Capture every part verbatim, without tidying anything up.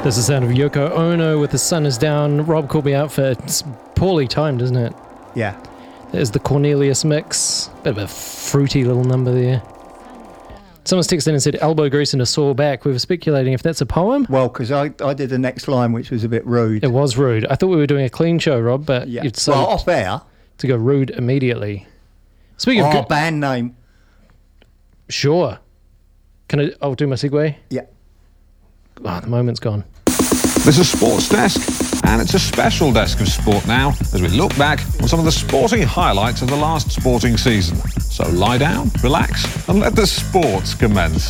This is the sound of Yoko Ono with The Sun Is Down. Rob called me out for it's poorly timed, isn't it? Yeah. There's the Cornelius mix. Bit of a fruity little number there. Someone's texted in and said, elbow grease and a sore back. We were speculating if that's a poem. Well, because I, I did the next line, which was a bit rude. It was rude. I thought we were doing a clean show, Rob, but Yeah. you decided Well, off air. to go rude immediately. Speaking of Oh, good... band name. Sure. Can I... I'll do my segue? Yeah. Ah, the moment's gone. This is Sports Desk, and it's a special desk of sport now as we look back on some of the sporting highlights of the last sporting season. So lie down, relax, and let the sports commence.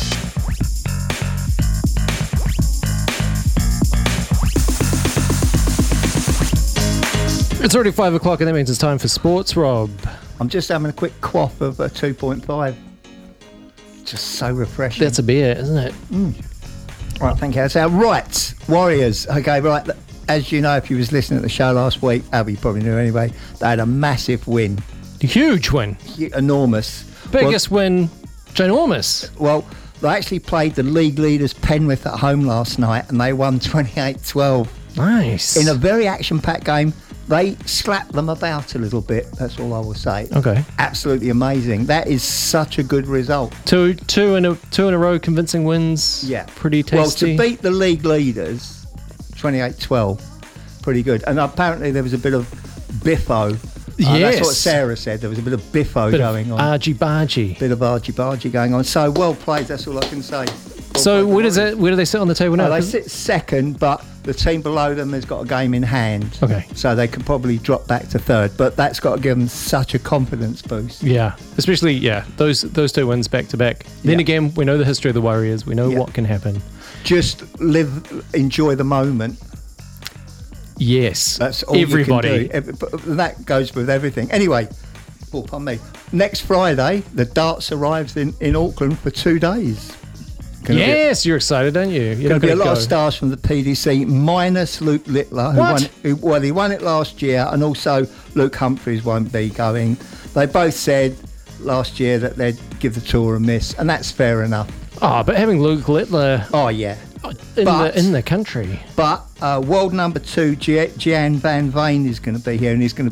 It's already five o'clock, and that means it's time for sports, Rob. I'm just having a quick quaff of a two point five. Just so refreshing. That's a beer, isn't it? Right, thank you. So, right, Warriors. Okay, right. As you know, if you was listening to the show last week, Abby you probably knew anyway, they had a massive win. Huge win. Enormous. Biggest win. Ginormous. Well, well, they actually played the league leaders Penrith at home last night, and they won twenty-eight twelve. Nice. In a very action-packed game. They slapped them about a little bit. That's all I will say. Okay. Absolutely amazing. That is such a good result. Two, two in a two in a row, convincing wins. Yeah. Pretty tasty. Well, to beat the league leaders, twenty-eight twelve, pretty good. And apparently there was a bit of biffo. Yes. Uh, that's what Sarah said. There was a bit of biffo Bit going of on. argy bargy. Bit of argy bargy going on. So well played. That's all I can say. Well So played, where does Warriors. it? Where do they sit on the table now? Uh, they 'Cause- sit second, but the team below them has got a game in hand. Okay. So they could probably drop back to third, but that's got to give them such a confidence boost. Yeah, especially yeah those those two wins back to back. Then Yeah. again, we know the history of the Warriors. We know Yeah. what can happen. Just live, enjoy the moment. Yes, That's all everybody. you can do. Every- but that goes with everything. Anyway, oh, pardon me. Next Friday, the darts arrives in, in Auckland for two days. Gonna be- Yes, you're excited, aren't you? You're Going not to be a gonna lot of go. stars from the P D C, minus Luke Littler, who What? won. Who, well, he won it last year, and also Luke Humphries won't be going. They both said last year that they'd give the tour a miss, and that's fair enough. Oh, but having Luke Littler Oh yeah, in But- the in the country. but uh, world number two, Gi- Gian Van Veen, is going to be here, and he's going to